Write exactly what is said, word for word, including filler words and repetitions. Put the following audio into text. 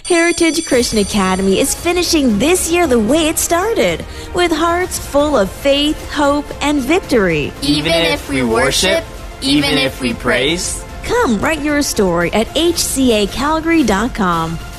Heritage Christian Academy is finishing this year the way it started, with hearts full of faith, hope, and victory. Even if we worship, even if we praise. Come write your story at h c a calgary dot com.